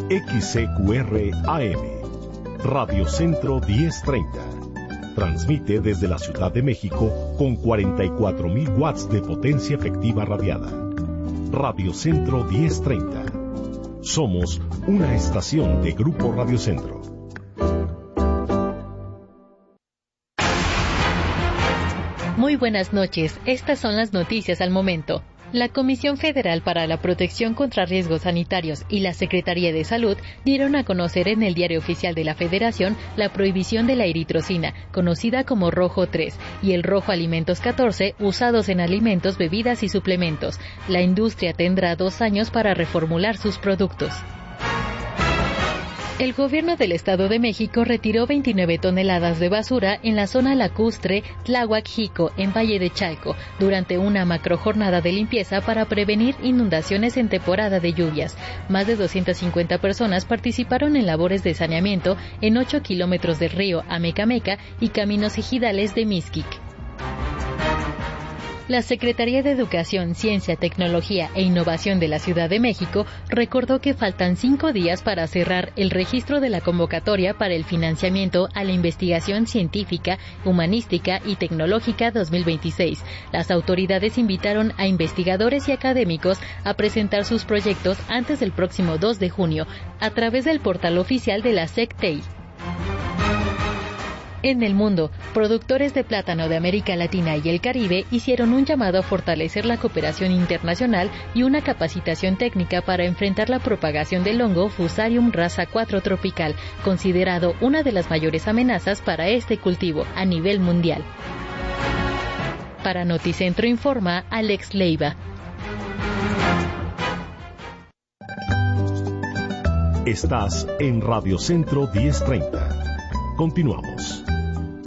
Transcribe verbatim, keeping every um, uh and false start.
X C Q R A M, Radio Centro diez treinta. Transmite desde la Ciudad de México con cuarenta y cuatro mil watts de potencia efectiva radiada. Radio Centro diez treinta. Somos una estación de Grupo Radio Centro. Muy buenas noches, estas son las noticias al momento. La Comisión Federal para la Protección contra Riesgos Sanitarios y la Secretaría de Salud dieron a conocer en el Diario Oficial de la Federación la prohibición de la eritrocina, conocida como rojo tres, y el rojo alimentos catorce, usados en alimentos, bebidas y suplementos. La industria tendrá dos años para reformular sus productos. El gobierno del Estado de México retiró veintinueve toneladas de basura en la zona lacustre Tláhuac-Xico, en Valle de Chalco, durante una macrojornada de limpieza para prevenir inundaciones en temporada de lluvias. Más de doscientas cincuenta personas participaron en labores de saneamiento en ocho kilómetros del río Amecameca y caminos ejidales de Mixquic. La Secretaría de Educación, Ciencia, Tecnología e Innovación de la Ciudad de México recordó que faltan cinco días para cerrar el registro de la convocatoria para el financiamiento a la investigación científica, humanística y tecnológica dos mil veintiséis. Las autoridades invitaron a investigadores y académicos a presentar sus proyectos antes del próximo dos de junio a través del portal oficial de la SECTEI. En el mundo, productores de plátano de América Latina y el Caribe hicieron un llamado a fortalecer la cooperación internacional y una capacitación técnica para enfrentar la propagación del hongo Fusarium raza cuatro tropical, considerado una de las mayores amenazas para este cultivo a nivel mundial. Para Noticentro informa Alex Leiva. Estás en Radio Centro diez treinta. Continuamos.